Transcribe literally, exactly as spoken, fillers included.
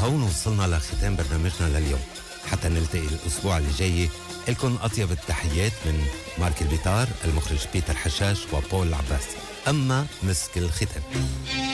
هون وصلنا لختام برنامجنا لليوم. حتى نلتقي الأسبوع اللي جاي، لكم أطيب التحيات من مارك البيطار، المخرج بيتر حشاش، وبول عباس. أما مسك الختام.